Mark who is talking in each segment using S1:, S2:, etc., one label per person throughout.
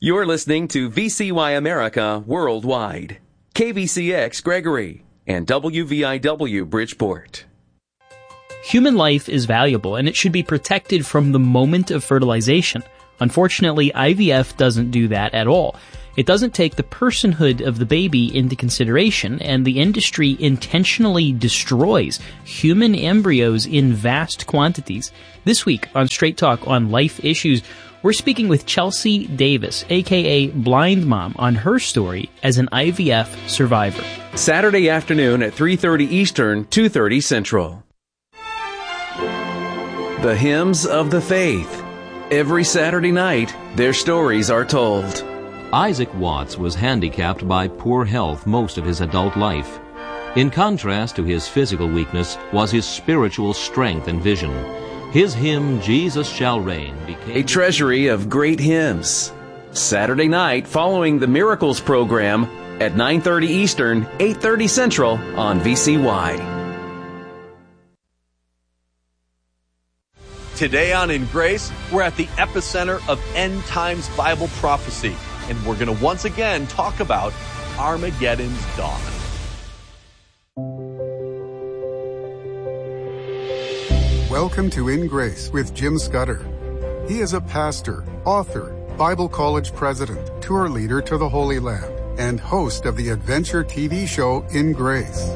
S1: You're listening to VCY America Worldwide, KVCX Gregory, and WVIW Bridgeport.
S2: Human life is valuable, and it should be protected from the moment of fertilization. Unfortunately, IVF doesn't do that at all. It doesn't take the personhood of the baby into consideration, and the industry intentionally destroys human embryos in vast quantities. This week on Straight Talk on Life Issues, we're speaking with Chelsea Davis, aka Blind Mom, on her story as an IVF survivor.
S1: Saturday afternoon at 3:30 Eastern, 2:30 Central. The Hymns of the Faith. Every Saturday night, their stories are told.
S3: Isaac Watts was handicapped by poor health most of his adult life. In contrast to his physical weakness was his spiritual strength and vision. His hymn, Jesus Shall Reign, became
S1: a treasury of great hymns. Saturday night following the Miracles program at 9:30 Eastern, 8:30 Central on VCY.
S4: Today on In Grace, we're at the epicenter of end times Bible prophecy, and we're going to once again talk about Armageddon's dawn.
S5: Welcome to In Grace with Jim Scudder. He is a pastor, author, Bible college president, tour leader to the Holy Land, and host of the adventure TV show In Grace.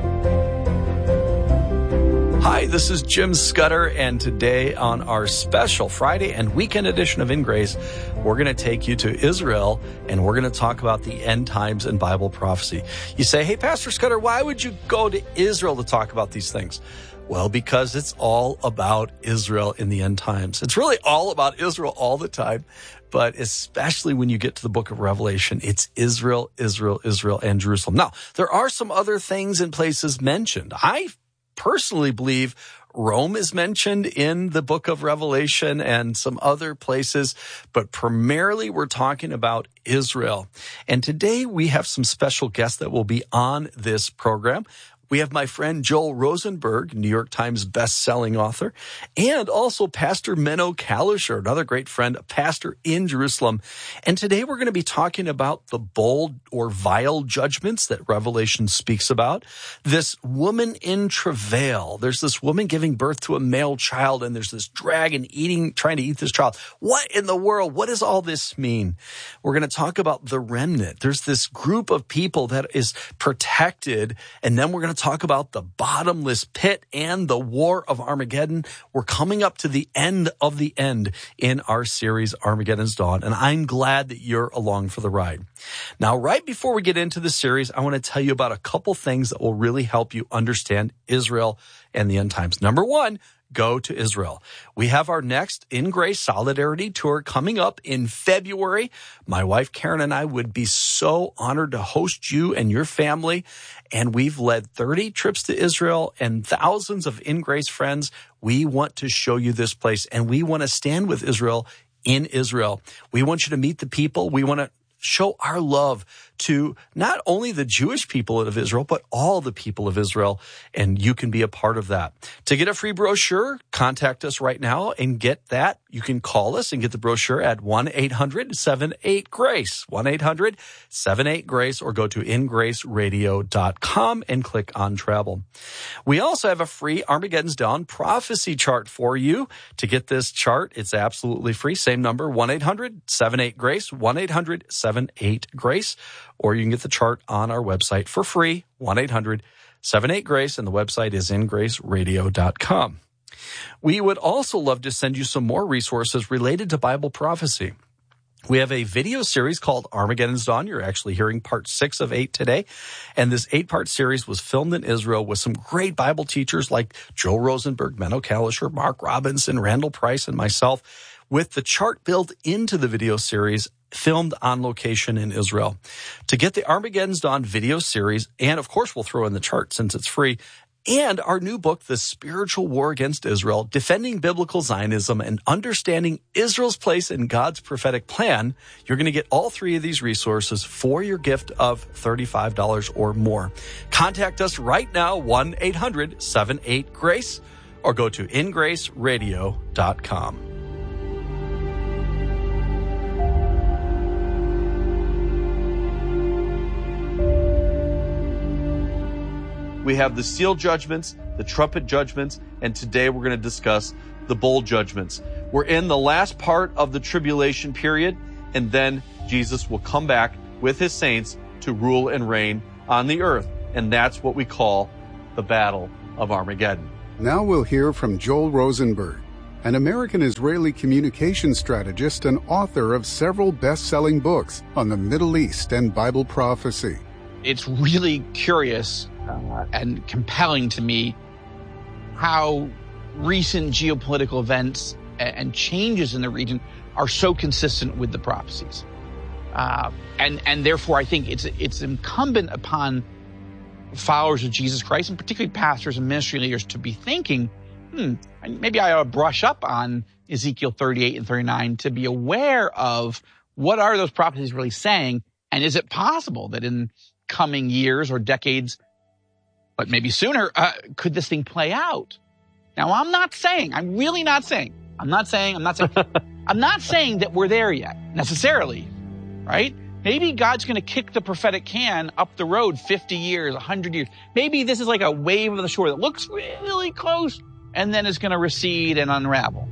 S4: Hi, this is Jim Scudder, and today on our special Friday and weekend edition of In Grace, we're going to take you to Israel, and we're going to talk about the end times and Bible prophecy. You say, hey, Pastor Scudder, why would you go to Israel to talk about these things? Well, because it's all about Israel in the end times. It's really all about Israel all the time, but especially when you get to the book of Revelation, it's Israel, Israel, Israel, and Jerusalem. Now, there are some other things and places mentioned. I personally believe Rome is mentioned in the book of Revelation and some other places, but primarily we're talking about Israel. And today we have some special guests that will be on this program. We have my friend Joel Rosenberg, New York Times best-selling author, and also Pastor Menno Kalischer, another great friend, a pastor in Jerusalem. And today we're going to be talking about the bold or vile judgments that Revelation speaks about. This woman in travail. There's this woman giving birth to a male child, and there's this dragon trying to eat this child. What in the world? What does all this mean? We're going to talk about the remnant. There's this group of people that is protected, and then we're going to talk about the bottomless pit and the war of Armageddon. We're coming up to the end of the end in our series, Armageddon's Dawn, and I'm glad that you're along for the ride. Now, right before we get into the series, I want to tell you about a couple things that will really help you understand Israel and the end times. Number one, go to Israel. We have our next In Grace Solidarity Tour coming up in February. My wife Karen and I would be so honored to host you and your family. And we've led 30 trips to Israel and thousands of In Grace friends. We want to show you this place, and we want to stand with Israel in Israel. We want you to meet the people. We want to show our love to not only the Jewish people of Israel, but all the people of Israel, and you can be a part of that. To get a free brochure, contact us right now and get that. You can call us and get the brochure at 1-800-78-GRACE, 1-800-78-GRACE, or go to ingraceradio.com and click on travel. We also have a free Armageddon's Dawn prophecy chart for you. To get this chart, it's absolutely free. Same number, 1-800-78-GRACE, 1-800-78-GRACE, or you can get the chart on our website for free, 1-800-78-GRACE, and the website is ingraceradio.com. We would also love to send you some more resources related to Bible prophecy. We have a video series called Armageddon's Dawn. You're actually hearing part 6 of 8 today. And this 8-part series was filmed in Israel with some great Bible teachers like Joel Rosenberg, Menno Kalischer, Mark Robinson, Randall Price, and myself, with the chart built into the video series filmed on location in Israel. To get the Armageddon's Dawn video series, and of course we'll throw in the chart since it's free, and our new book, The Spiritual War Against Israel, Defending Biblical Zionism and Understanding Israel's Place in God's Prophetic Plan, you're going to get all 3 of these resources for your gift of $35 or more. Contact us right now, 1-800-78-GRACE, or go to ingraceradio.com. We have the seal judgments, the trumpet judgments, and today we're going to discuss the bowl judgments. We're in the last part of the tribulation period, and then Jesus will come back with his saints to rule and reign on the earth. And that's what we call the Battle of Armageddon.
S5: Now we'll hear from Joel Rosenberg, an American-Israeli communication strategist and author of several best-selling books on the Middle East and Bible prophecy.
S6: It's really curious and compelling to me how recent geopolitical events and changes in the region are so consistent with the prophecies. And therefore, I think it's incumbent upon followers of Jesus Christ, and particularly pastors and ministry leaders, to be thinking, maybe I ought to brush up on Ezekiel 38 and 39 to be aware of what are those prophecies really saying, and is it possible that in coming years or decades, but maybe sooner, could this thing play out? Now, I'm not saying that we're there yet, necessarily, right? Maybe God's going to kick the prophetic can up the road 50 years, 100 years. Maybe this is like a wave of the shore that looks really close and then is going to recede and unravel.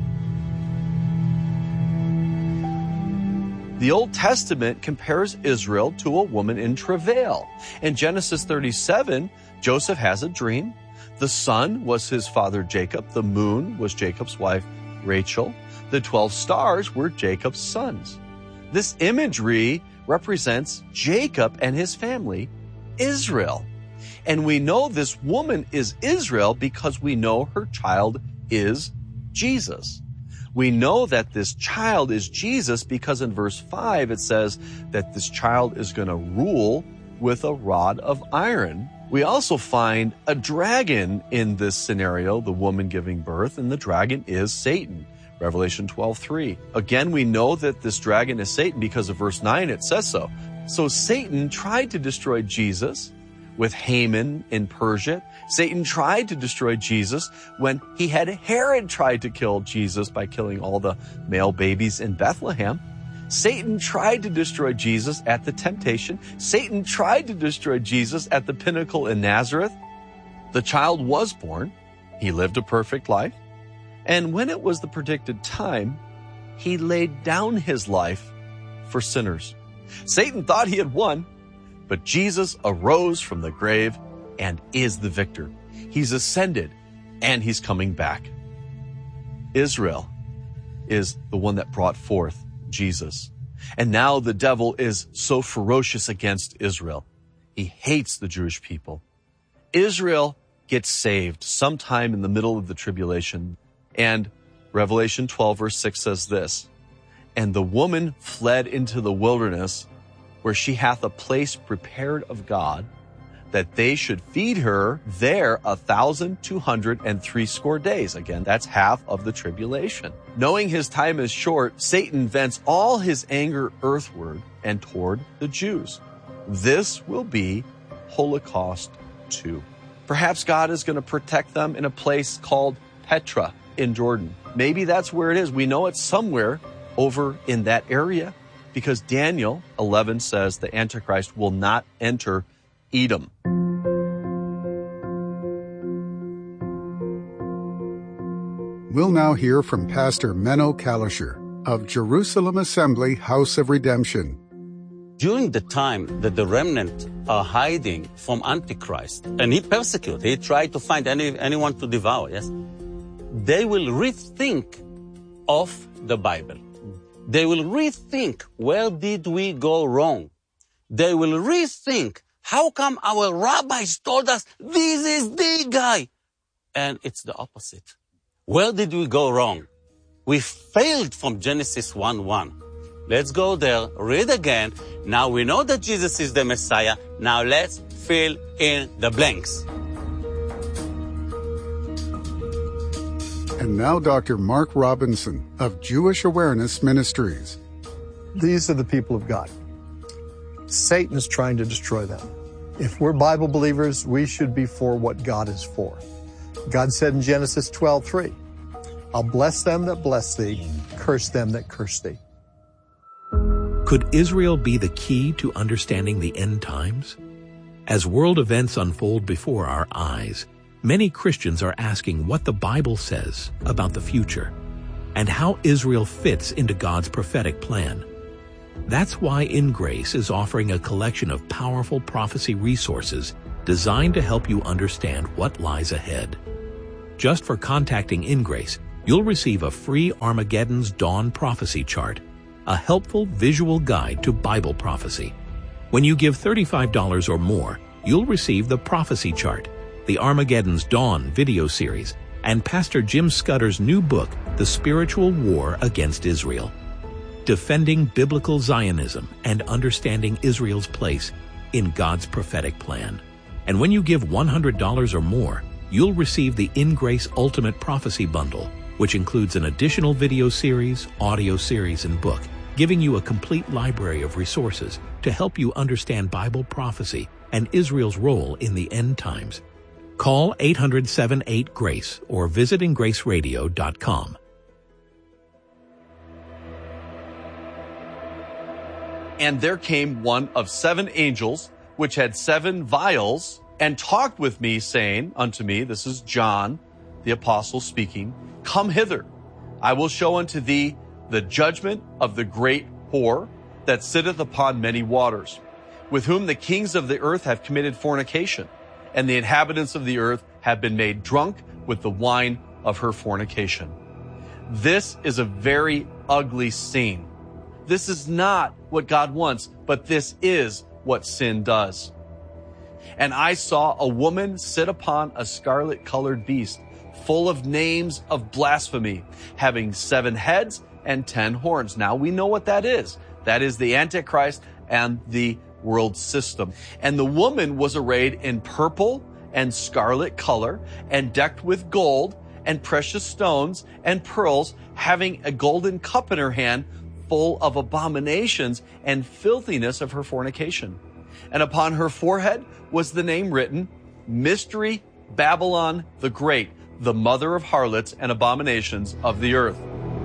S4: The Old Testament compares Israel to a woman in travail. In Genesis 37, Joseph has a dream. The sun was his father Jacob. The moon was Jacob's wife Rachel. The 12 stars were Jacob's sons. This imagery represents Jacob and his family, Israel. And we know this woman is Israel because we know her child is Jesus. We know that this child is Jesus because in verse 5 it says that this child is going to rule with a rod of iron. We also find a dragon in this scenario, the woman giving birth, and the dragon is Satan. Revelation 12:3. Again, we know that this dragon is Satan because of verse 9, it says so. So Satan tried to destroy Jesus with Haman in Persia. Satan tried to destroy Jesus when he had Herod tried to kill Jesus by killing all the male babies in Bethlehem. Satan tried to destroy Jesus at the temptation. Satan tried to destroy Jesus at the pinnacle in Nazareth. The child was born. He lived a perfect life. And when it was the predicted time, he laid down his life for sinners. Satan thought he had won, but Jesus arose from the grave and is the victor. He's ascended and he's coming back. Israel is the one that brought forth Jesus. And now the devil is so ferocious against Israel. He hates the Jewish people. Israel gets saved sometime in the middle of the tribulation. And Revelation 12 verse 6 says this, "And the woman fled into the wilderness, where she hath a place prepared of God, that they should feed her there 1,260 days." Again, that's half of the tribulation. Knowing his time is short, Satan vents all his anger earthward and toward the Jews. This will be Holocaust 2. Perhaps God is going to protect them in a place called Petra in Jordan. Maybe that's where it is. We know it's somewhere over in that area because Daniel 11 says the Antichrist will not enter Edom.
S5: We'll now hear from Pastor Menno Kalischer of Jerusalem Assembly House of Redemption.
S7: During the time that the remnant are hiding from Antichrist, and he persecuted, he tried to find anyone to devour, yes? They will rethink of the Bible. They will rethink, where did we go wrong? They will rethink, how come our rabbis told us this is the guy? And it's the opposite. Where did we go wrong? We failed from Genesis 1:1. Let's go there, read again. Now we know that Jesus is the Messiah. Now let's fill in the blanks.
S5: And now Dr. Mark Robinson of Jewish Awareness Ministries.
S8: These are the people of God. Satan is trying to destroy them. If we're Bible believers, we should be for what God is for. God said in Genesis 12:3, "I'll bless them that bless thee, curse them that curse thee."
S9: Could Israel be the key to understanding the end times? As world events unfold before our eyes, many Christians are asking what the Bible says about the future and how Israel fits into God's prophetic plan. That's why In Grace is offering a collection of powerful prophecy resources designed to help you understand what lies ahead. Just for contacting In Grace, you'll receive a free Armageddon's Dawn prophecy chart, a helpful visual guide to Bible prophecy. When you give $35 or more, you'll receive the prophecy chart, the Armageddon's Dawn video series, and Pastor Jim Scudder's new book, The Spiritual War Against Israel. Defending Biblical Zionism and Understanding Israel's Place in God's Prophetic Plan. And when you give $100 or more, you'll receive the In Grace Ultimate Prophecy Bundle, which includes an additional video series, audio series, and book, giving you a complete library of resources to help you understand Bible prophecy and Israel's role in the end times. Call 800-78-GRACE or visit ingraceradio.com.
S4: And there came one of 7 angels, which had 7 vials, and talked with me, saying unto me, this is John, the apostle speaking, Come hither, I will show unto thee the judgment of the great whore that sitteth upon many waters, with whom the kings of the earth have committed fornication, and the inhabitants of the earth have been made drunk with the wine of her fornication. This is a very ugly scene. This is not what God wants, but this is what sin does. And I saw a woman sit upon a scarlet-colored beast, full of names of blasphemy, having 7 heads and 10 horns. Now we know what that is. That is the Antichrist and the world system. And the woman was arrayed in purple and scarlet color and decked with gold and precious stones and pearls, having a golden cup in her hand full of abominations and filthiness of her fornication. And upon her forehead was the name written, Mystery Babylon the Great, the mother of harlots and abominations of the earth.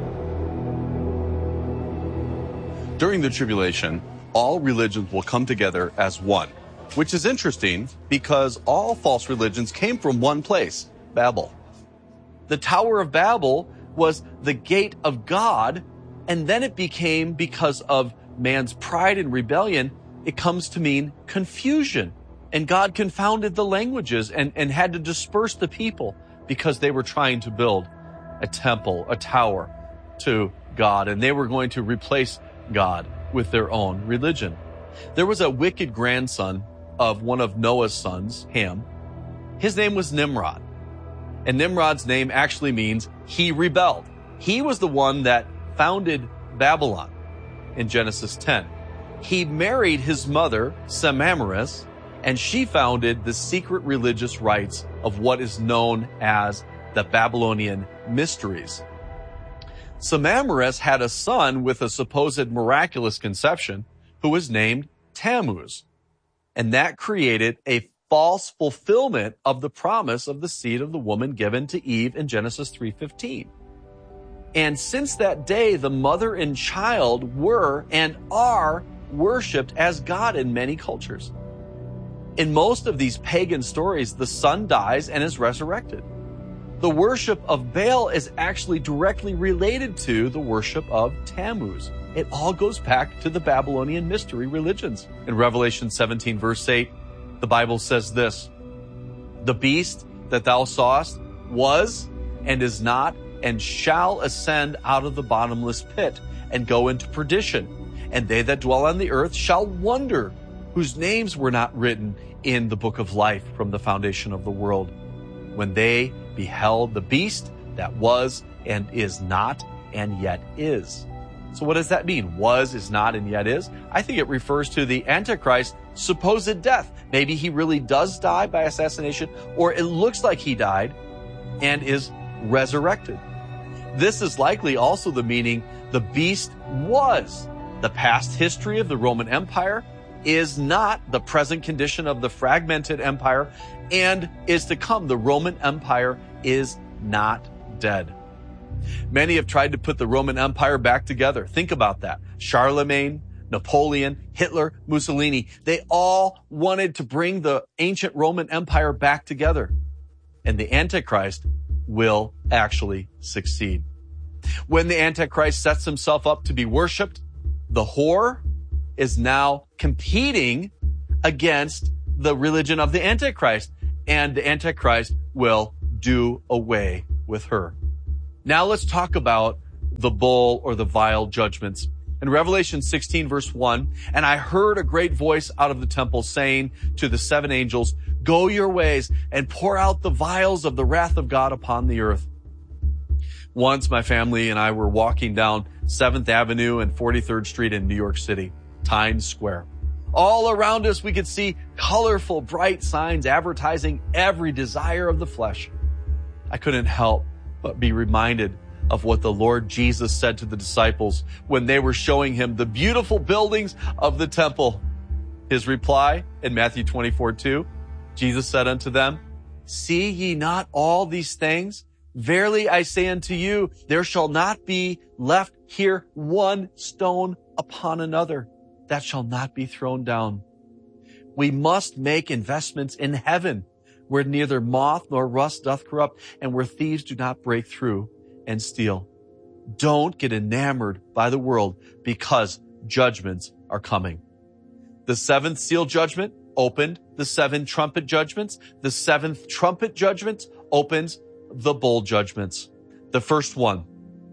S4: During the tribulation, all religions will come together as one, which is interesting because all false religions came from one place, Babel. The Tower of Babel was the gate of God, and then it became, because of man's pride and rebellion, it comes to mean confusion. And God confounded the languages and had to disperse the people because they were trying to build a temple, a tower to God, and they were going to replace God with their own religion. There was a wicked grandson of one of Noah's sons, Ham. His name was Nimrod. And Nimrod's name actually means he rebelled. He was the one that founded Babylon in Genesis 10. He married his mother, Semiramis, and she founded the secret religious rites of what is known as the Babylonian Mysteries. Semiramis had a son with a supposed miraculous conception who was named Tammuz. And that created a false fulfillment of the promise of the seed of the woman given to Eve in Genesis 3:15. And since that day, the mother and child were and are worshipped as God in many cultures. In most of these pagan stories, the son dies and is resurrected. The worship of Baal is actually directly related to the worship of Tammuz. It all goes back to the Babylonian mystery religions. In Revelation 17, verse 8, the Bible says this, The beast that thou sawest was and is not and shall ascend out of the bottomless pit and go into perdition. And they that dwell on the earth shall wonder, whose names were not written in the book of life from the foundation of the world, when they beheld the beast that was and is not and yet is. So what does that mean? Was, is not, and yet is? I think it refers to the Antichrist's supposed death. Maybe he really does die by assassination, or it looks like he died and is resurrected. This is likely also the meaning the beast was. The past history of the Roman Empire is not the present condition of the fragmented empire and is to come. The Roman Empire is not dead. Many have tried to put the Roman Empire back together. Think about that. Charlemagne, Napoleon, Hitler, Mussolini, they all wanted to bring the ancient Roman Empire back together. And the Antichrist will actually succeed. When the Antichrist sets himself up to be worshiped, the whore is now competing against the religion of the Antichrist, and the Antichrist will do away with her. Now let's talk about the bowl or the vial judgments. In Revelation 16 verse 1, and I heard a great voice out of the temple saying to the 7 angels, go your ways and pour out the vials of the wrath of God upon the earth. Once my family and I were walking down 7th Avenue and 43rd Street in New York City, Times Square. All around us, we could see colorful, bright signs advertising every desire of the flesh. I couldn't help but be reminded of what the Lord Jesus said to the disciples when they were showing him the beautiful buildings of the temple. His reply in Matthew 24:2, Jesus said unto them, see ye not all these things? Verily I say unto you, there shall not be left here one stone upon another that shall not be thrown down. We must make investments in heaven, where neither moth nor rust doth corrupt, and where thieves do not break through and steal. Don't get enamored by the world, because judgments are coming. The 7th seal judgment opened the 7 trumpet judgments. The 7th trumpet judgment opens the bowl judgments. The first one,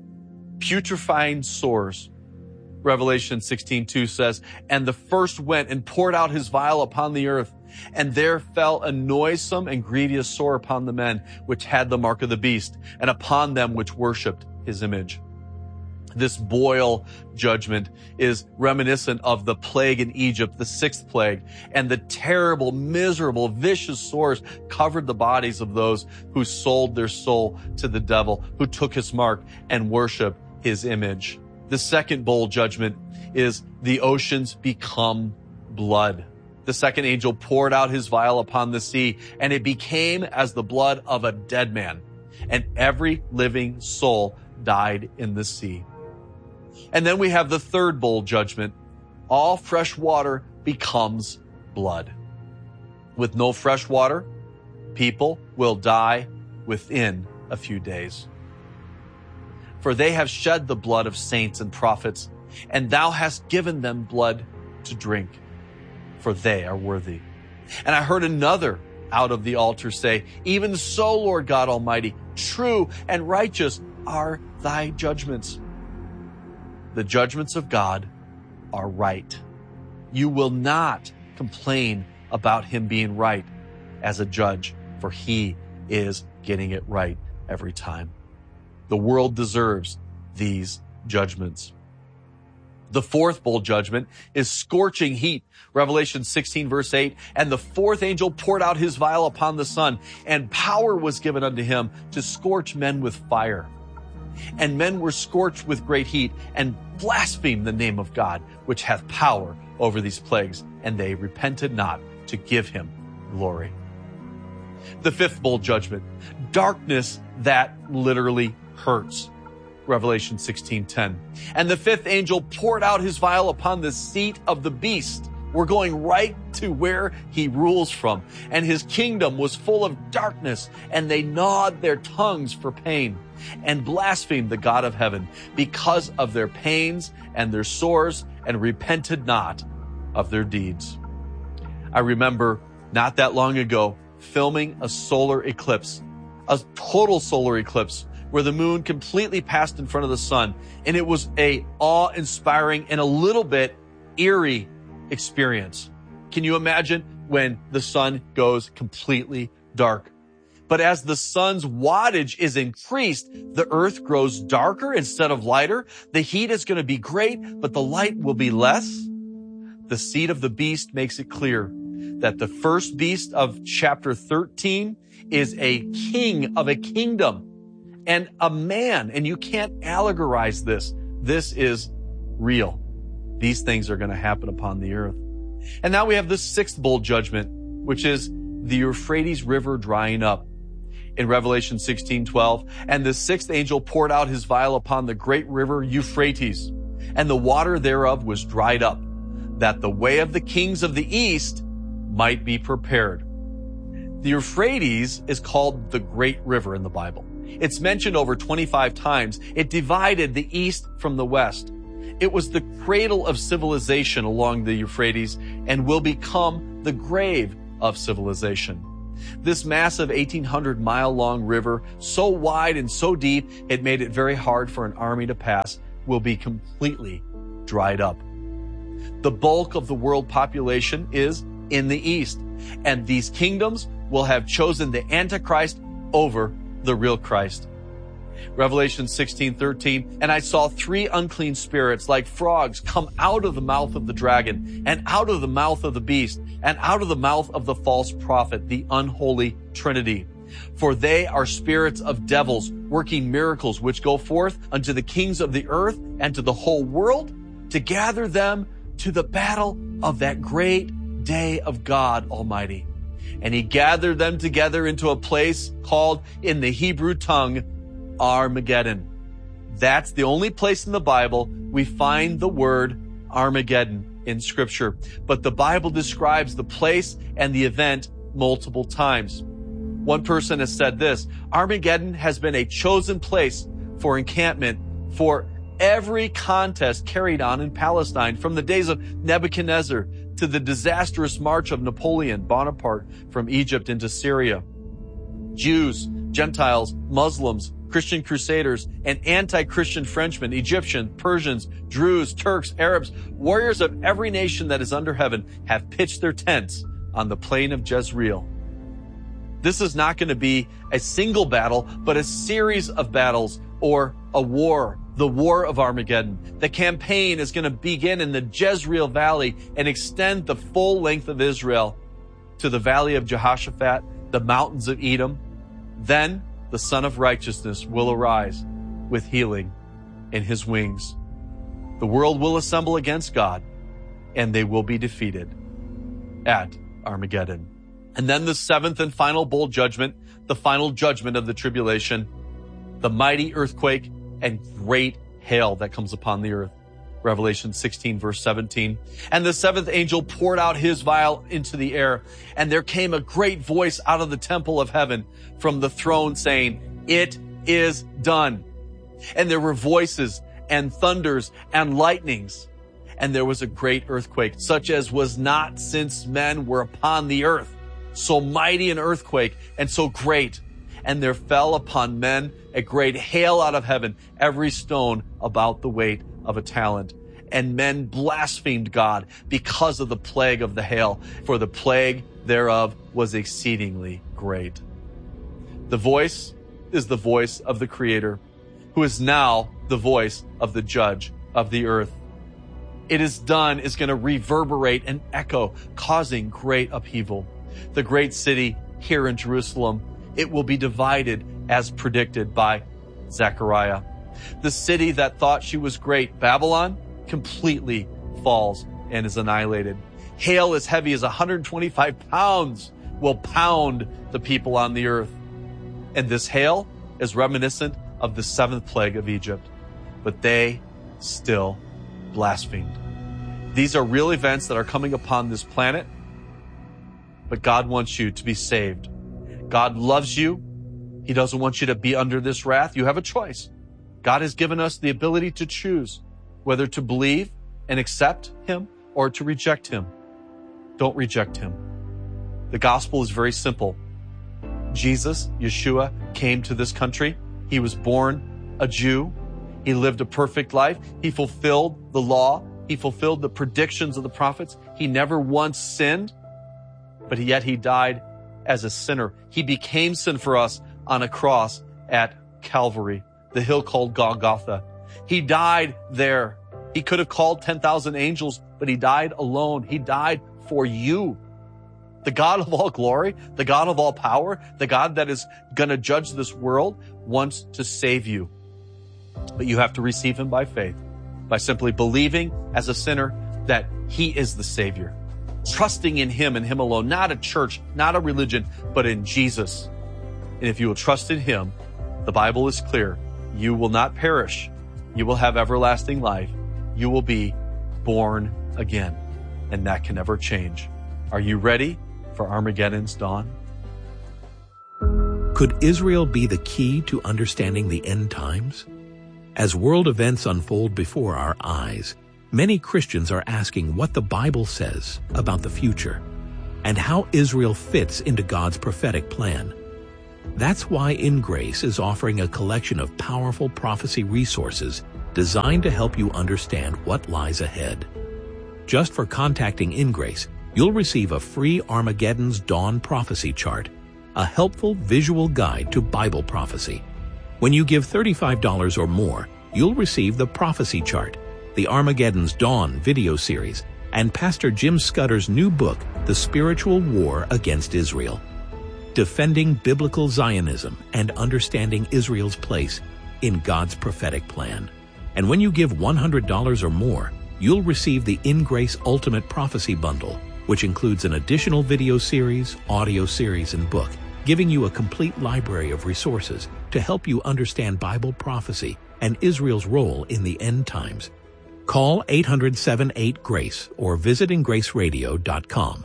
S4: putrefying sores. Revelation 16:2 says, and the first went and poured out his vial upon the earth, and there fell a noisome and grievous sore upon the men which had the mark of the beast, and upon them which worshipped his image. This boil judgment is reminiscent of the plague in Egypt, the 6th plague, and the terrible, miserable, vicious sores covered the bodies of those who sold their soul to the devil, who took his mark and worshiped his image. The second bowl judgment is the oceans become blood. The second angel poured out his vial upon the sea, and it became as the blood of a dead man, and every living soul died in the sea. And then we have the third bowl judgment. All fresh water becomes blood. With no fresh water, people will die within a few days. For they have shed the blood of saints and prophets, and thou hast given them blood to drink, for they are worthy. And I heard another out of the altar say, even so, Lord God Almighty, true and righteous are thy judgments. The judgments of God are right. You will not complain about him being right as a judge, for he is getting it right every time. The world deserves these judgments. The fourth bowl judgment is scorching heat. Revelation 16 verse 8, and the 4th angel poured out his vial upon the sun, and power was given unto him to scorch men with fire. And men were scorched with great heat, and blasphemed the name of God, which hath power over these plagues, and they repented not to give him glory. The 5th bowl judgment, darkness that literally hurts. Revelation 16:10. And the 5th angel poured out his vial upon the seat of the beast. We're going right to where he rules from. And his kingdom was full of darkness, and they gnawed their tongues for pain, and blasphemed the God of heaven because of their pains and their sores, and repented not of their deeds. I remember not that long ago filming a solar eclipse, a total solar eclipse, where the moon completely passed in front of the sun. And it was a awe-inspiring and a little bit eerie experience. Can you imagine when the sun goes completely dark? But as the sun's wattage is increased, the earth grows darker instead of lighter. The heat is going to be great, but the light will be less. The seed of the beast makes it clear that the first beast of chapter 13 is a king of a kingdom and a man. And you can't allegorize this. This is real. These things are going to happen upon the earth. And now we have the 6th bowl judgment, which is the Euphrates River drying up. In Revelation 16:12, and the 6th angel poured out his vial upon the great river Euphrates, and the water thereof was dried up, that the way of the kings of the east might be prepared. The Euphrates is called the Great River in the Bible. It's mentioned over 25 times. It divided the east from the west. It was the cradle of civilization along the Euphrates and will become the grave of civilization. This massive 1,800-mile-long river, so wide and so deep it made it very hard for an army to pass, will be completely dried up. The bulk of the world population is in the east, and these kingdoms will have chosen the Antichrist over the real Christ. Revelation 16:13, and I saw 3 unclean spirits like frogs come out of the mouth of the dragon, and out of the mouth of the beast, and out of the mouth of the false prophet, the unholy Trinity. For they are spirits of devils, working miracles, which go forth unto the kings of the earth and to the whole world, to gather them to the battle of that great day of God Almighty. And he gathered them together into a place called in the Hebrew tongue Armageddon. That's the only place in the Bible we find the word Armageddon in Scripture. But the Bible describes the place and the event multiple times. One person has said this: Armageddon has been a chosen place for encampment for every contest carried on in Palestine, from the days of Nebuchadnezzar to the disastrous march of Napoleon Bonaparte from Egypt into Syria. Jews, Gentiles, Muslims, Christian crusaders, and anti-Christian Frenchmen, Egyptians, Persians, Druze, Turks, Arabs, warriors of every nation that is under heaven have pitched their tents on the plain of Jezreel. This is not going to be a single battle, but a series of battles, or a war, the War of Armageddon. The campaign is going to begin in the Jezreel Valley and extend the full length of Israel to the Valley of Jehoshaphat, the mountains of Edom. Then the Son of Righteousness will arise with healing in his wings. The world will assemble against God, and they will be defeated at Armageddon. And then the 7th and final bowl judgment, the final judgment of the tribulation, the mighty earthquake and great hail that comes upon the earth. Revelation 16, verse 17. And the 7th angel poured out his vial into the air, and there came a great voice out of the temple of heaven from the throne saying, "It is done." And there were voices and thunders and lightnings. And there was a great earthquake, such as was not since men were upon the earth. So mighty an earthquake and so great. And there fell upon men a great hail out of heaven, every stone about the weight of a talent. And men blasphemed God because of the plague of the hail, for the plague thereof was exceedingly great. The voice is the voice of the Creator, who is now the voice of the Judge of the earth. "It is done" is going to reverberate and echo, causing great upheaval. The great city here in Jerusalem, it will be divided as predicted by Zechariah. The city that thought she was great, Babylon, completely falls and is annihilated. Hail as heavy as 125 pounds will pound the people on the earth. And this hail is reminiscent of the 7th plague of Egypt. But they still blasphemed. These are real events that are coming upon this planet. But God wants you to be saved. God loves you. He doesn't want you to be under this wrath. You have a choice. God has given us the ability to choose whether to believe and accept him or to reject him. Don't reject him. The gospel is very simple. Jesus, Yeshua, came to this country. He was born a Jew. He lived a perfect life. He fulfilled the law. He fulfilled the predictions of the prophets. He never once sinned, but yet he died as a sinner. He became sin for us on a cross at Calvary, the hill called Golgotha. He died there. He could have called 10,000 angels, but he died alone. He died for you. The God of all glory, the God of all power, the God that is going to judge this world wants to save you. But you have to receive him by faith, by simply believing as a sinner that he is the Savior. Trusting in him and him alone, not a church, not a religion, but in Jesus. And if you will trust in him, the Bible is clear. You will not perish. You will have everlasting life. You will be born again. and that can never change. Are you ready for Armageddon's dawn?
S9: Could Israel be the key to understanding the end times? As world events unfold before our eyes, many Christians are asking what the Bible says about the future and how Israel fits into God's prophetic plan. That's why In Grace is offering a collection of powerful prophecy resources designed to help you understand what lies ahead. Just for contacting In Grace, you'll receive a free Armageddon's Dawn prophecy chart, a helpful visual guide to Bible prophecy. When you give $35 or more, you'll receive the prophecy chart, the Armageddon's Dawn video series, and Pastor Jim Scudder's new book, The Spiritual War Against Israel, Defending Biblical Zionism and Understanding Israel's Place in God's Prophetic Plan. And when you give $100 or more, you'll receive the In Grace Ultimate Prophecy Bundle, which includes an additional video series, audio series, and book, giving you a complete library of resources to help you understand Bible prophecy and Israel's role in the end times. Call 800-78-GRACE or visit ingraceradio.com.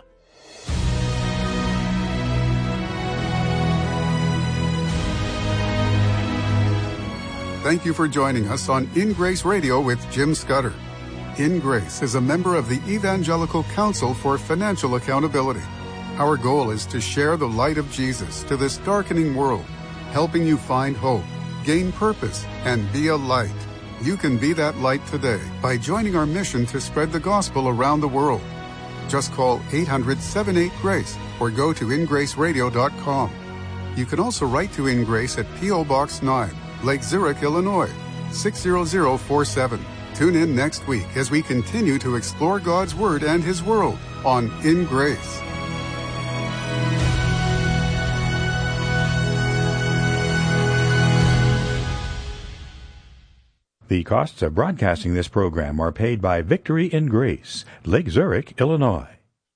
S5: Thank you for joining us on In Grace Radio with Jim Scudder. In Grace is a member of the Evangelical Council for Financial Accountability. Our goal is to share the light of Jesus to this darkening world, helping you find hope, gain purpose, and be a light. You can be that light today by joining our mission to spread the gospel around the world. Just call 800-78-GRACE or go to ingraceradio.com. You can also write to In Grace at P.O. Box 9, Lake Zurich, Illinois, 60047. Tune in next week as we continue to explore God's Word and His world on In Grace.
S10: The costs of broadcasting this program are paid by Victory in Grace, Lake Zurich, Illinois.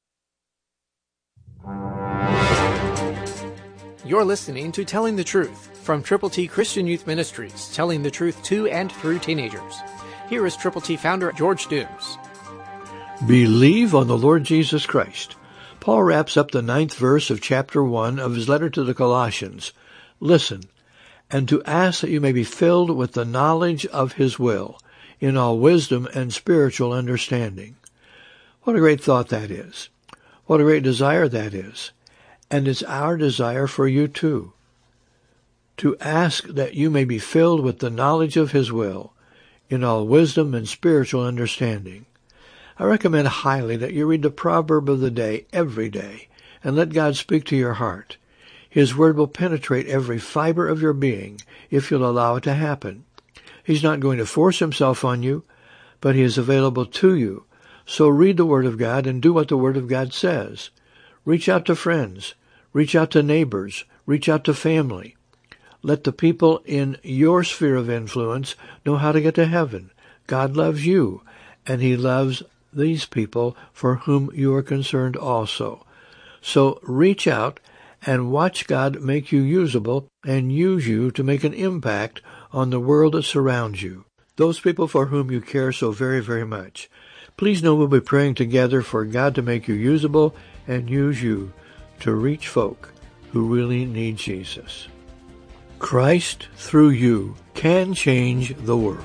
S11: You're listening to Telling the Truth from Triple T Christian Youth Ministries, telling the truth to and through teenagers. Here is Triple T founder George Dooms.
S8: Believe on the Lord Jesus Christ. Paul wraps up the 9th verse of chapter 1 of his letter to the Colossians. Listen, and to ask that you may be filled with the knowledge of His will, in all wisdom and spiritual understanding. What a great thought that is. What a great desire that is. And it's our desire for you too. To ask that you may be filled with the knowledge of His will, in all wisdom and spiritual understanding. I recommend highly that you read the proverb of the day every day, and let God speak to your heart. His word will penetrate every fiber of your being if you'll allow it to happen. He's not going to force Himself on you, but He is available to you. So read the Word of God and do what the Word of God says. Reach out to friends. Reach out to neighbors. Reach out to family. Let the people in your sphere of influence know how to get to heaven. God loves you, and He loves these people for whom you are concerned also. So reach out and watch God make you usable and use you to make an impact on the world that surrounds you, those people for whom you care so very, very much. Please know we'll be praying together for God to make you usable and use you to reach folk who really need Jesus. Christ, through you, can change the world.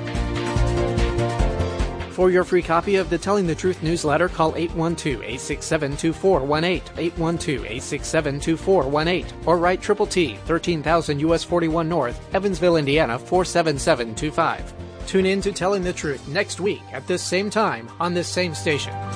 S11: For your free copy of the Telling the Truth newsletter, call 812-867-2418, 812-867-2418, or write Triple T, 13,000 U.S. 41 North, Evansville, Indiana, 47725. Tune in to Telling the Truth next week at this same time on this same station.